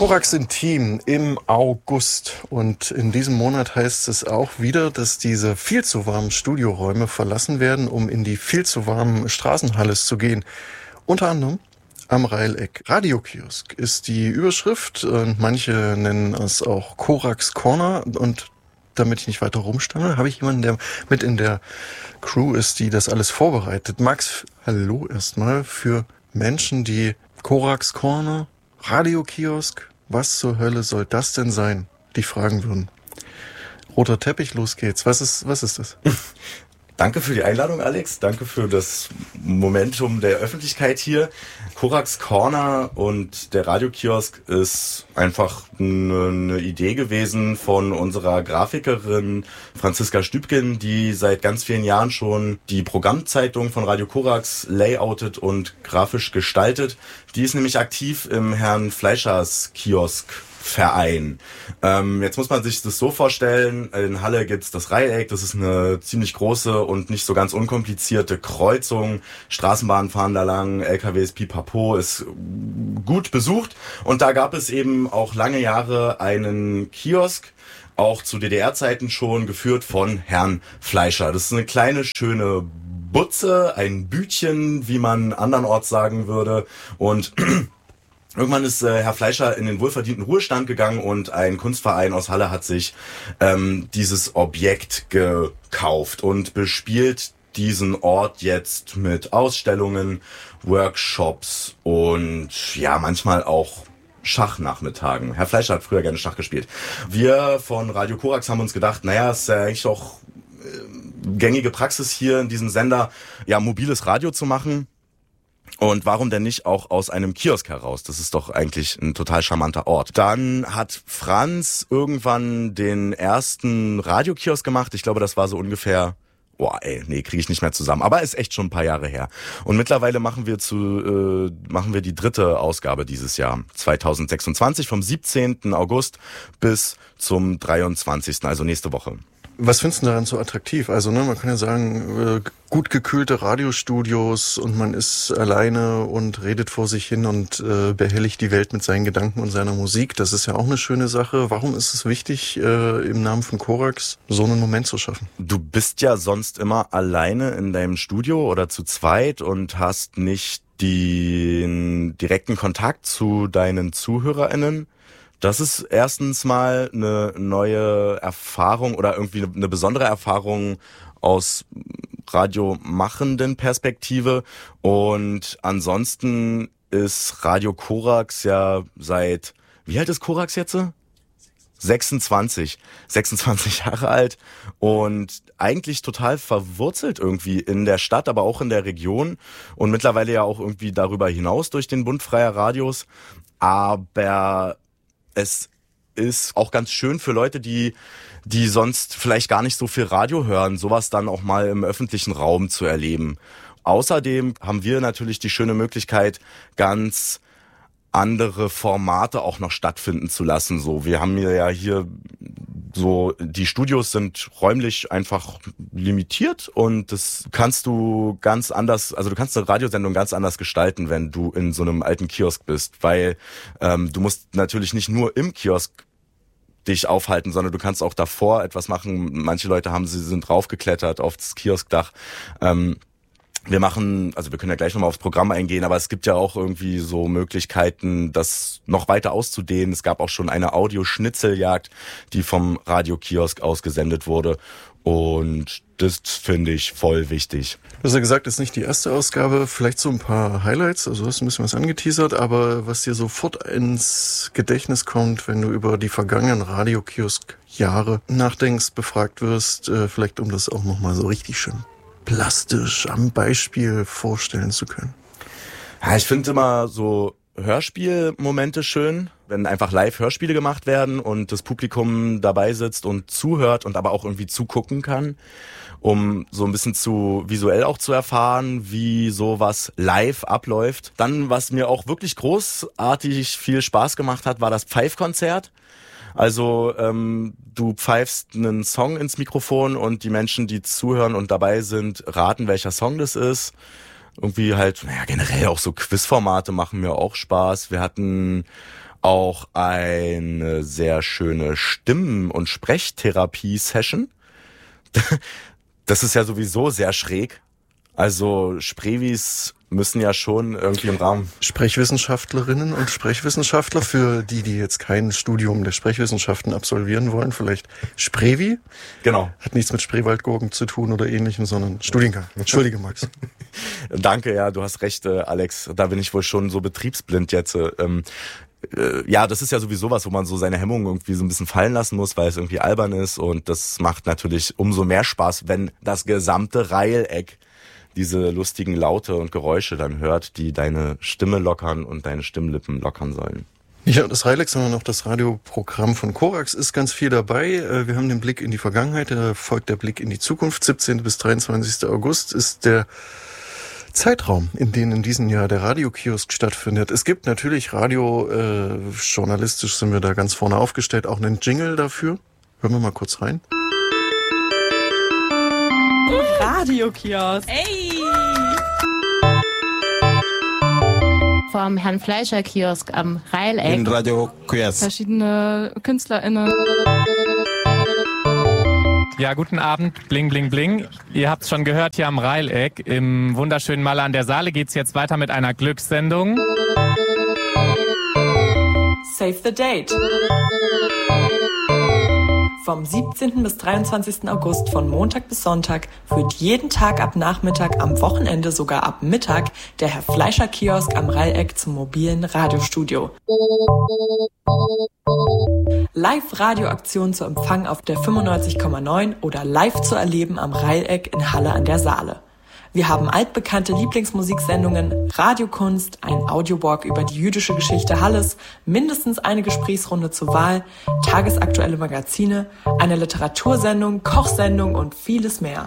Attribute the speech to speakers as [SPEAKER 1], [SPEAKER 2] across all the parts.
[SPEAKER 1] Korax Intim im August. Und in diesem Monat heißt es auch wieder, dass diese viel zu warmen Studioräume verlassen werden, um in die viel zu warmen Straßenhalles zu gehen. Unter anderem am Reileck. Radiokiosk ist die Überschrift und manche nennen es auch Korax Corner. Und damit ich nicht weiter rumstamme, habe ich jemanden, der mit in der Crew ist, die das alles vorbereitet. Max, hallo erstmal für Menschen, die Korax Corner, Radiokiosk, was zur Hölle soll das denn sein? Die fragen würden. Roter Teppich, los geht's. Was ist das?
[SPEAKER 2] Danke für die Einladung, Alex. Danke für das Momentum der Öffentlichkeit hier. Korax Corner und der Radiokiosk ist einfach eine Idee gewesen von unserer Grafikerin Franziska Stübgen, die seit ganz vielen Jahren schon die Programmzeitung von Radio Korax layoutet und grafisch gestaltet. Die ist nämlich aktiv im Herrn Fleischers Kiosk Verein. Jetzt muss man sich das so vorstellen, in Halle gibt's das Reileck, das ist eine ziemlich große und nicht so ganz unkomplizierte Kreuzung. Straßenbahnen fahren da lang, LKWs, pipapo, ist gut besucht. Und da gab es eben auch lange Jahre einen Kiosk, auch zu DDR-Zeiten schon, geführt von Herrn Fleischer. Das ist eine kleine, schöne Butze, ein Bütchen, wie man andernorts sagen würde. Und irgendwann ist Herr Fleischer in den wohlverdienten Ruhestand gegangen und ein Kunstverein aus Halle hat sich dieses Objekt gekauft und bespielt diesen Ort jetzt mit Ausstellungen, Workshops und ja, manchmal auch Schachnachmittagen. Herr Fleischer hat früher gerne Schach gespielt. Wir von Radio Korax haben uns gedacht, naja, ist ja eigentlich auch gängige Praxis hier in diesem Sender, ja, mobiles Radio zu machen. Und warum denn nicht auch aus einem Kiosk heraus? Das ist doch eigentlich ein total charmanter Ort. Dann hat Franz irgendwann den ersten Radiokiosk gemacht. Ich glaube, das war so ungefähr, kriege ich nicht mehr zusammen. Aber ist echt schon ein paar Jahre her. Und mittlerweile machen wir die dritte Ausgabe dieses Jahr, 2026, vom 17. August bis zum 23., also nächste Woche.
[SPEAKER 1] Was findest du daran so attraktiv? Also, man kann ja sagen, gut gekühlte Radiostudios und man ist alleine und redet vor sich hin und behelligt die Welt mit seinen Gedanken und seiner Musik. Das ist ja auch eine schöne Sache. Warum ist es wichtig, im Namen von Korax so einen Moment zu schaffen?
[SPEAKER 2] Du bist ja sonst immer alleine in deinem Studio oder zu zweit und hast nicht den direkten Kontakt zu deinen ZuhörerInnen. Das ist erstens mal eine neue Erfahrung oder irgendwie eine besondere Erfahrung aus radiomachenden Perspektive. Und ansonsten ist Radio Korax ja seit, wie alt ist Korax jetzt? 26 Jahre alt und eigentlich total verwurzelt irgendwie in der Stadt, aber auch in der Region und mittlerweile ja auch irgendwie darüber hinaus durch den Bund freier Radios. Aber es ist auch ganz schön für Leute, die sonst vielleicht gar nicht so viel Radio hören, sowas dann auch mal im öffentlichen Raum zu erleben. Außerdem haben wir natürlich die schöne Möglichkeit, ganz andere Formate auch noch stattfinden zu lassen. So, wir haben ja hier so, die Studios sind räumlich einfach limitiert und das kannst du ganz anders, also du kannst eine Radiosendung ganz anders gestalten, wenn du in so einem alten Kiosk bist, weil du musst natürlich nicht nur im Kiosk dich aufhalten, sondern du kannst auch davor etwas machen. Manche Leute sind draufgeklettert auf das Kioskdach. Wir können ja gleich nochmal aufs Programm eingehen, aber es gibt ja auch irgendwie so Möglichkeiten, das noch weiter auszudehnen. Es gab auch schon eine Audioschnitzeljagd, die vom Radiokiosk ausgesendet wurde und das finde ich voll wichtig.
[SPEAKER 1] Du hast ja gesagt, das ist nicht die erste Ausgabe, vielleicht so ein paar Highlights, also du hast ein bisschen was angeteasert, aber was dir sofort ins Gedächtnis kommt, wenn du über die vergangenen Radiokiosk-Jahre nachdenkst, befragt wirst, vielleicht um das auch nochmal so richtig schön plastisch am Beispiel vorstellen zu können?
[SPEAKER 2] Ja, ich finde immer so Hörspielmomente schön, wenn einfach live Hörspiele gemacht werden und das Publikum dabei sitzt und zuhört und aber auch irgendwie zugucken kann, um so ein bisschen visuell auch zu erfahren, wie sowas live abläuft. Dann, was mir auch wirklich großartig viel Spaß gemacht hat, war das Pfeifkonzert. Also du pfeifst einen Song ins Mikrofon und die Menschen, die zuhören und dabei sind, raten, welcher Song das ist. Irgendwie halt, generell auch so Quizformate machen mir auch Spaß. Wir hatten auch eine sehr schöne Stimmen- und Sprechtherapie-Session. Das ist ja sowieso sehr schräg. Also Sprevis müssen ja schon irgendwie im Rahmen.
[SPEAKER 1] Sprechwissenschaftlerinnen und Sprechwissenschaftler, für die jetzt kein Studium der Sprechwissenschaften absolvieren wollen, vielleicht Sprevi.
[SPEAKER 2] Genau.
[SPEAKER 1] Hat nichts mit Spreewaldgurken zu tun oder ähnlichem, sondern Studiengang. Entschuldige, Max.
[SPEAKER 2] Danke, ja, du hast recht, Alex. Da bin ich wohl schon so betriebsblind jetzt. Ja, das ist ja sowieso was, wo man so seine Hemmungen irgendwie so ein bisschen fallen lassen muss, weil es irgendwie albern ist. Und das macht natürlich umso mehr Spaß, wenn das gesamte Reileck diese lustigen Laute und Geräusche dann hört, die deine Stimme lockern und deine Stimmlippen lockern sollen.
[SPEAKER 1] Nicht nur das Reileck, sondern auch das Radioprogramm von Korax ist ganz viel dabei. Wir haben den Blick in die Vergangenheit, da folgt der Blick in die Zukunft. 17. bis 23. August ist der Zeitraum, in dem in diesem Jahr der Radiokiosk stattfindet. Es gibt natürlich journalistisch sind wir da ganz vorne aufgestellt, auch einen Jingle dafür. Hören wir mal kurz rein.
[SPEAKER 3] Radiokiosk. Ey!
[SPEAKER 4] Vom Herrn Fleischer Kiosk am Reileck.
[SPEAKER 5] In Radiokiosk.
[SPEAKER 3] Verschiedene KünstlerInnen.
[SPEAKER 6] Ja, guten Abend, bling, bling, bling. Ihr habt es schon gehört, hier am Reileck. Im wunderschönen Malle an der Saale geht's jetzt weiter mit einer Glückssendung.
[SPEAKER 3] Save the date. Vom 17. bis 23. August von Montag bis Sonntag führt jeden Tag ab Nachmittag, am Wochenende sogar ab Mittag der Herr Fleischer Kiosk am Reileck zum mobilen Radiostudio. Live-Radioaktion zu empfangen auf der 95,9 oder live zu erleben am Reileck in Halle an der Saale. Wir haben altbekannte Lieblingsmusiksendungen, Radiokunst, ein Audiowalk über die jüdische Geschichte Halles, mindestens eine Gesprächsrunde zur Wahl, tagesaktuelle Magazine, eine Literatursendung, Kochsendung und vieles mehr.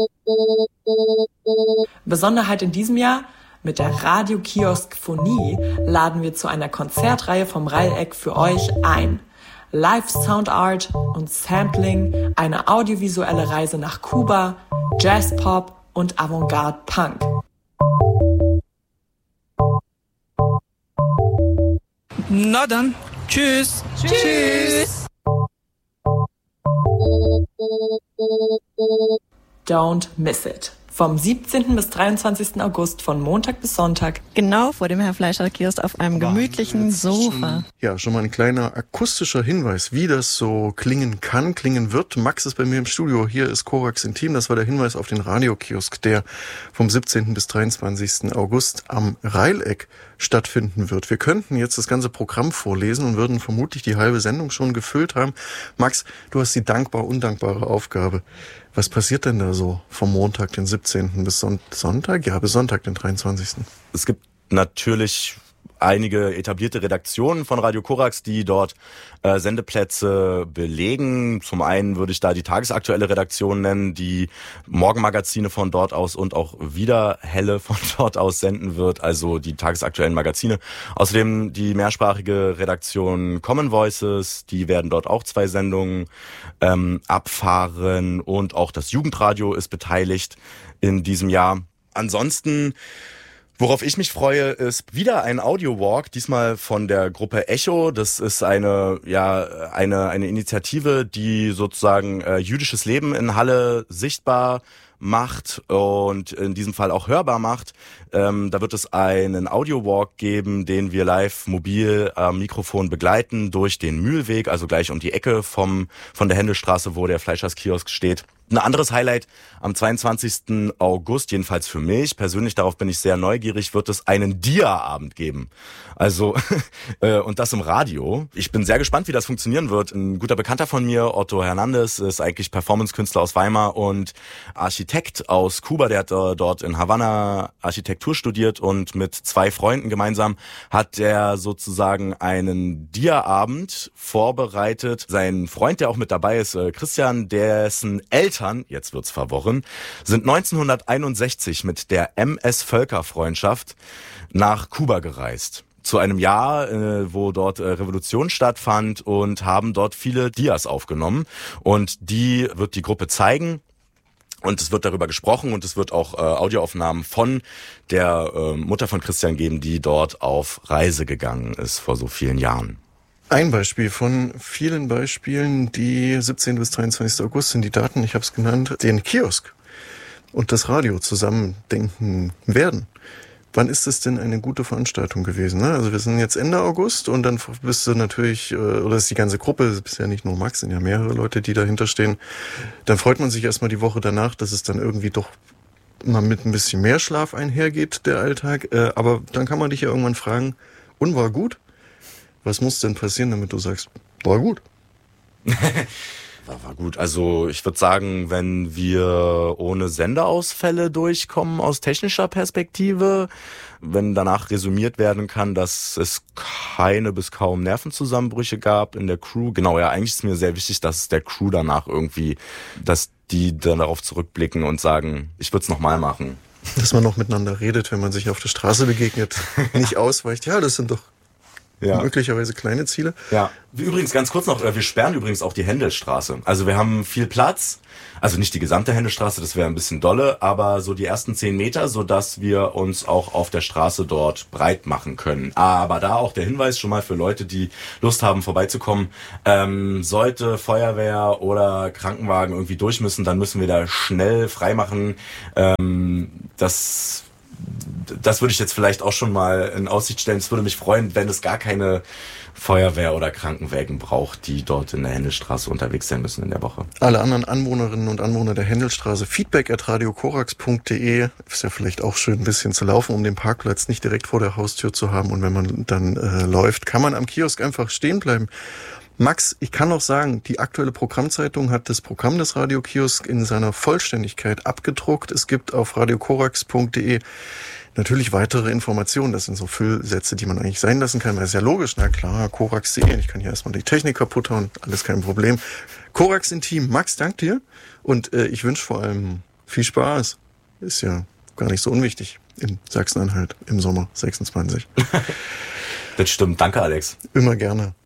[SPEAKER 3] Besonderheit in diesem Jahr: Mit der Radiokiosk-Phonie laden wir zu einer Konzertreihe vom Reileck für euch ein. Live Soundart und Sampling, eine audiovisuelle Reise nach Kuba, Jazzpop und Avantgarde Punk.
[SPEAKER 5] Na dann, tschüss.
[SPEAKER 3] Tschüss. Don't miss it. Vom 17. bis 23. August von Montag bis Sonntag.
[SPEAKER 7] Genau vor dem Herr Fleischer Kiosk auf einem gemütlichen Sofa.
[SPEAKER 1] Schon mal ein kleiner akustischer Hinweis, wie das so klingen kann, klingen wird. Max ist bei mir im Studio, hier ist Korax Intim. Das war der Hinweis auf den Radiokiosk, der vom 17. bis 23. August am Reileck stattfinden wird. Wir könnten jetzt das ganze Programm vorlesen und würden vermutlich die halbe Sendung schon gefüllt haben. Max, du hast die dankbar-undankbare Aufgabe. Was passiert denn da so vom Montag, den 17. bis Sonntag? Ja, bis Sonntag, den 23.
[SPEAKER 2] Es gibt natürlich einige etablierte Redaktionen von Radio Korax, die dort Sendeplätze belegen. Zum einen würde ich da die tagesaktuelle Redaktion nennen, die Morgenmagazine von dort aus und auch wieder Helle von dort aus senden wird, also die tagesaktuellen Magazine. Außerdem die mehrsprachige Redaktion Common Voices, die werden dort auch 2 Sendungen abfahren, und auch das Jugendradio ist beteiligt in diesem Jahr. Ansonsten, worauf ich mich freue, ist wieder ein Audio-Walk, diesmal von der Gruppe Echo. Das ist eine Initiative, die sozusagen jüdisches Leben in Halle sichtbar macht und in diesem Fall auch hörbar macht. Da wird es einen Audio-Walk geben, den wir live mobil am Mikrofon begleiten durch den Mühlweg, also gleich um die Ecke von der Händelstraße, wo der Fleischers Kiosk steht. Ein anderes Highlight am 22. August, jedenfalls für mich persönlich, darauf bin ich sehr neugierig, wird es einen Dia-Abend geben. Also, und das im Radio. Ich bin sehr gespannt, wie das funktionieren wird. Ein guter Bekannter von mir, Otto Hernandez, ist eigentlich Performance-Künstler aus Weimar und Architekt aus Kuba. Der hat dort in Havanna Architektur studiert, und mit 2 Freunden gemeinsam hat er sozusagen einen Dia-Abend vorbereitet. Sein Freund, der auch mit dabei ist, Christian, dessen Eltern, jetzt wird's verworren, sind 1961 mit der MS Völkerfreundschaft nach Kuba gereist. Zu einem Jahr, wo dort Revolution stattfand, und haben dort viele Dias aufgenommen. Und die wird die Gruppe zeigen. Und es wird darüber gesprochen und es wird auch Audioaufnahmen von der Mutter von Christian geben, die dort auf Reise gegangen ist vor so vielen Jahren.
[SPEAKER 1] Ein Beispiel von vielen Beispielen, die 17. bis 23. August sind die Daten, ich habe es genannt, den Kiosk und das Radio zusammendenken werden. Wann ist es denn eine gute Veranstaltung gewesen? Ne? Also wir sind jetzt Ende August und dann bist du natürlich, oder ist die ganze Gruppe, es ist ja nicht nur Max, sind ja mehrere Leute, die dahinter stehen. Dann freut man sich erstmal die Woche danach, dass es dann irgendwie doch mal mit ein bisschen mehr Schlaf einhergeht, der Alltag. Aber dann kann man dich ja irgendwann fragen, und war gut? Was muss denn passieren, damit du sagst, war gut?
[SPEAKER 2] War gut. Also ich würde sagen, wenn wir ohne Sendeausfälle durchkommen aus technischer Perspektive, wenn danach resümiert werden kann, dass es keine bis kaum Nervenzusammenbrüche gab in der Crew. Genau, ja, eigentlich ist mir sehr wichtig, dass der Crew danach irgendwie, dass die dann darauf zurückblicken und sagen, ich würde es nochmal machen.
[SPEAKER 1] Dass man noch miteinander redet, wenn man sich auf der Straße begegnet, nicht ausweicht. Ja, das sind doch möglicherweise kleine Ziele.
[SPEAKER 2] Ja. Übrigens, ganz kurz noch, wir sperren übrigens auch die Händelstraße. Also wir haben viel Platz, also nicht die gesamte Händelstraße, das wäre ein bisschen dolle, aber so die ersten 10 Meter, sodass wir uns auch auf der Straße dort breit machen können. Aber da auch der Hinweis schon mal für Leute, die Lust haben, vorbeizukommen, sollte Feuerwehr oder Krankenwagen irgendwie durch müssen, dann müssen wir da schnell freimachen. Das würde ich jetzt vielleicht auch schon mal in Aussicht stellen. Es würde mich freuen, wenn es gar keine Feuerwehr oder Krankenwagen braucht, die dort in der Händelstraße unterwegs sein müssen in der Woche.
[SPEAKER 1] Alle anderen Anwohnerinnen und Anwohner der Händelstraße, feedback@radiokorax.de. Ist ja vielleicht auch schön, ein bisschen zu laufen, um den Parkplatz nicht direkt vor der Haustür zu haben. Und wenn man dann läuft, kann man am Kiosk einfach stehen bleiben. Max, ich kann noch sagen, die aktuelle Programmzeitung hat das Programm des Radiokiosk in seiner Vollständigkeit abgedruckt. Es gibt auf radiokorax.de natürlich weitere Informationen. Das sind so Füllsätze, die man eigentlich sein lassen kann. Das ist ja logisch, na klar, Korax.de. Ich kann hier erstmal die Technik kaputt hauen, alles kein Problem. Korax Intim. Max, dank dir. Und ich wünsche vor allem viel Spaß. Ist ja gar nicht so unwichtig in Sachsen-Anhalt im Sommer 26.
[SPEAKER 2] Das stimmt. Danke, Alex.
[SPEAKER 1] Immer gerne.